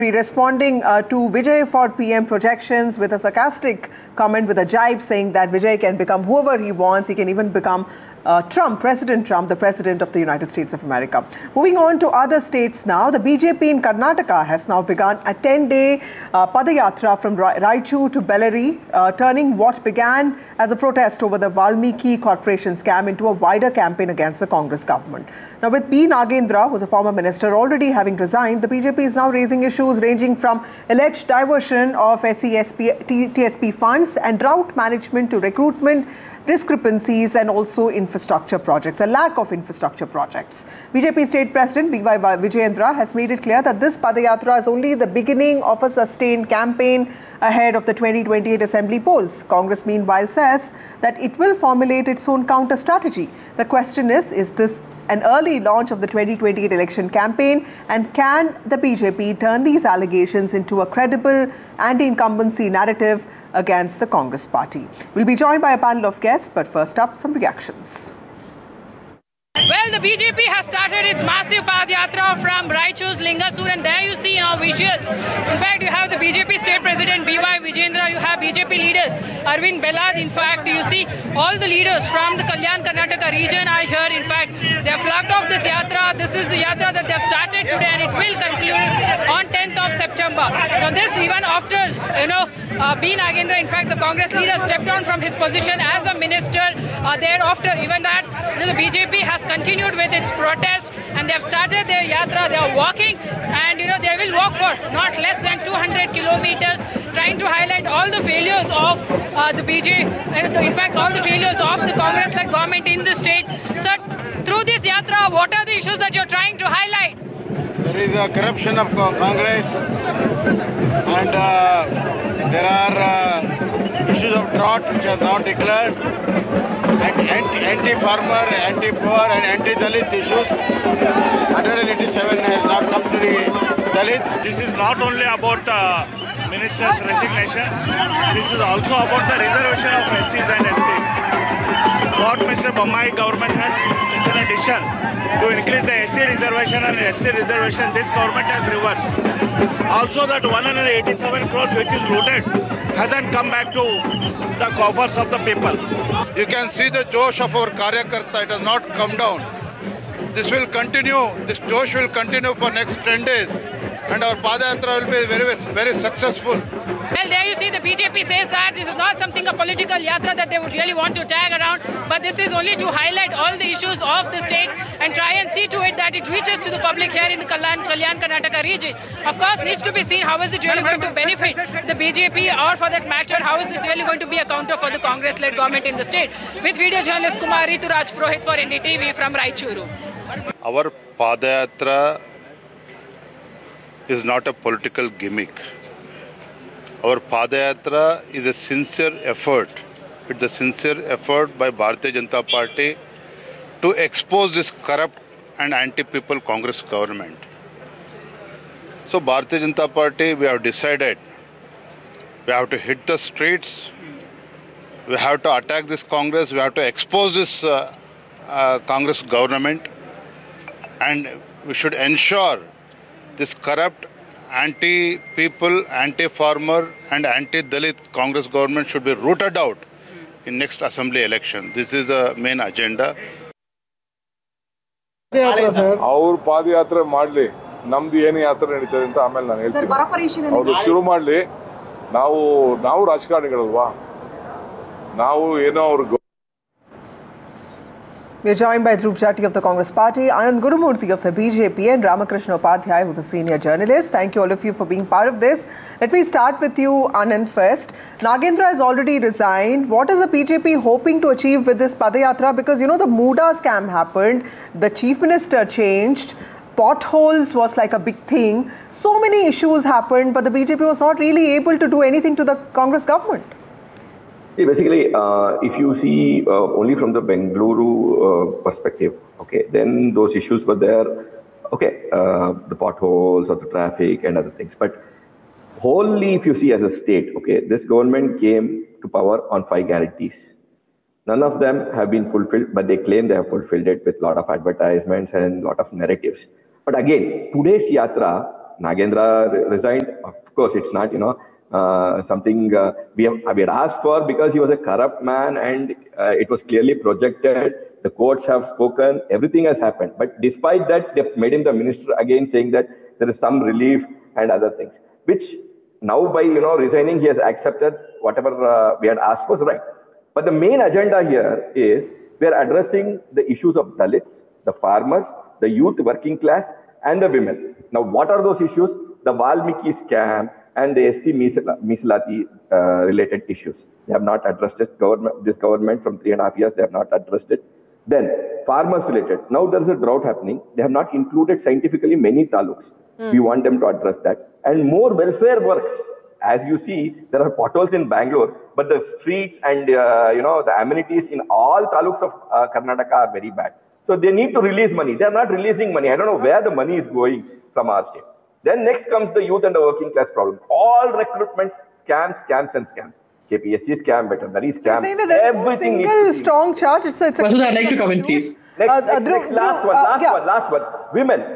Responding to Vijay for PM projections with a sarcastic comment with a jibe saying that Vijay can become whoever he wants. He can even become President Trump, the President of the United States of America. Moving on to other states now, the BJP in Karnataka has now begun a 10-day Padayatra from Raichur to Bellary, turning what began as a protest over the Valmiki Corporation scam into a wider campaign against the Congress government. Now, with B. Nagendra, who was a former minister, already having resigned, the BJP is now raising issues ranging from alleged diversion of TSP funds and drought management to recruitment discrepancies and also infrastructure projects, a lack of infrastructure projects. BJP State President B.Y. Vijayendra has made it clear that this Padayatra is only the beginning of a sustained campaign ahead of the 2028 Assembly polls. Congress, meanwhile, says that it will formulate its own counter strategy. The question is this an early launch of the 2028 election campaign, and can the BJP turn these allegations into a credible anti-incumbency narrative against the Congress party? We'll be joined by a panel of guests, but first up, some reactions. Well, the BJP has started its massive Padayatra from Raichur's Lingasur, and there you see now visuals. In fact, you have the BJP State President B.Y. Vijayendra, you have BJP leaders, Arvind Belad. In fact, you see all the leaders from the Kalyan Karnataka region are here. In fact, they have flagged off this yatra. This is the yatra that they have started today, and it will conclude on 10th of September. Now, this even after, B. Nagendra, in fact, the Congress leader stepped down from his position as a minister. Thereafter, even that, the BJP has continued with its protest, and they have started their yatra. They are walking, and they will walk for not less than 200 kilometers, trying to highlight all the failures of the BJP, in fact all the failures of the Congress-led government in the state. So through this yatra, what are the issues that you're trying to highlight? There is a corruption of Congress, and there are issues of drought which are not declared, and anti-farmer, anti-poor and anti-Dalit issues. 187 has not come to the Dalits. This is not only about minister's resignation, this is also about the reservation of SCs and STs. What Mr. Bommai government had taken a decision to increase the SC reservation and ST reservation, this government has reversed. Also that 187 crores which is looted hasn't come back to the coffers of the people. You can see the josh of our Karyakarta, it has not come down. This will continue, this josh will continue for next 10 days, and our Padayatra will be very, very successful. Well, there you see the BJP says that this is not something a political yatra that they would really want to tag around, but this is only to highlight all the issues of the state and try and see to it that it reaches to the public here in the Kalyan Karnataka region. Of course, needs to be seen how is it really going to benefit the BJP, or for that matter, how is this really going to be a counter for the Congress-led government in the state. With video journalist Kumar Rituraj Purohit for NDTV from Raichuru. Our Padayatra is not a political gimmick. Our Padayatra is a sincere effort. It's a sincere effort by Bharatiya Janata Party to expose this corrupt and anti-people Congress government. So Bharatiya Janata Party, we have decided we have to hit the streets, we have to attack this Congress, we have to expose this Congress government, and we should ensure this corrupt anti-people, anti-farmer and anti-Dalit Congress government should be rooted out in next assembly election. This is the main agenda. ಅವ್ರ ಪಾದಯಾತ್ರೆ ಮಾಡಲಿ, ನಮ್ದು ಏನು ಯಾತ್ರೆ ನಡೀತದೆ ಅಂತ ಆಮೇಲೆ ನಾನು ಹೇಳ್ತೀನಿ. ಅವರು ಶುರು ಮಾಡಲಿ. ನಾವು ರಾಜಕಾರಣಿಗಳಲ್ವಾ, ನಾವು ಏನೋ ಅವ್ರಿಗೆ. We're joined by Dhruv Jati of the Congress Party, Anand Gurumurthy of the BJP, and Ramakrishna Upadhyay, who's a senior journalist. Thank you all of you for being part of this. Let me start with you, Anand, first. Nagendra has already resigned. What is the BJP hoping to achieve with this Padayatra? Because, the Muda scam happened, the chief minister changed, potholes was like a big thing. So many issues happened, but the BJP was not really able to do anything to the Congress government. See, basically, if you see only from the Bengaluru perspective, okay, then those issues were there, okay, the potholes or the traffic and other things. But wholly, if you see as a state, okay, this government came to power on 5 guarantees. None of them have been fulfilled, but they claim they have fulfilled it with a lot of advertisements and a lot of narratives. But again, today's yatra Nagendra resigned. Of course, it's not, something we had asked for because he was a corrupt man and it was clearly projected. The courts have spoken, everything has happened. But despite that, they made him the minister again, saying that there is some relief and other things, which now by, resigning, he has accepted whatever we had asked was right. But the main agenda here is we are addressing the issues of Dalits, the farmers, the youth, working class, and the women. Now, what are those issues? The Valmiki scam and the ST Meesalati related issues. They have not addressed it. This government from 3.5 years, they have not addressed it. Then, farmers related. Now there is a drought happening. They have not included scientifically many taluks. We want them to address that. And more welfare works. As you see, there are potholes in Bangalore, but the streets and the amenities in all taluks of Karnataka are very bad. So they need to release money. They are not releasing money. I don't know where the money is going from our state. Then next comes the youth and the working class problem. All recruitments, scams, and scams. KPSC scam, veterinary scam. So saying that there is no single strong charge. It's a I'd like to comment, please. Last one. Women.